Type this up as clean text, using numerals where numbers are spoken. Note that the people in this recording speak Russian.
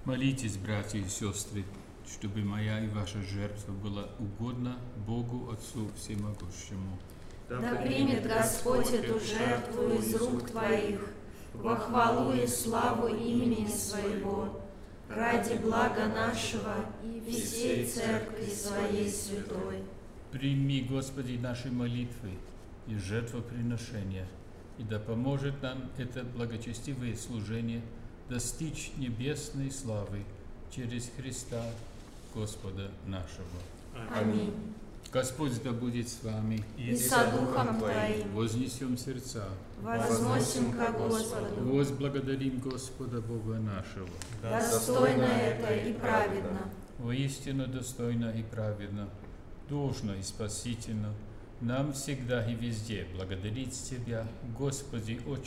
Молитесь, братья и сестры, чтобы моя и ваша жертва была угодна Богу Отцу Всемогущему. Да примет Господь эту жертву из рук Твоих, во хвалу и славу имени Своего, ради блага нашего и всей Церкви Своей Святой. Прими, Господи, наши молитвы и жертвоприношения, и да поможет нам это благочестивое служение достичь небесной славы через Христа Господа нашего. Аминь. Господь да будет с вами. И со Духом Твоим. Вознесем сердца. Возносим ко Господу. Возблагодарим Господа Бога нашего. Достойно это и праведно. Воистину достойно и праведно, должно и спасительно нам всегда и везде благодарить Тебя, Господи, Отче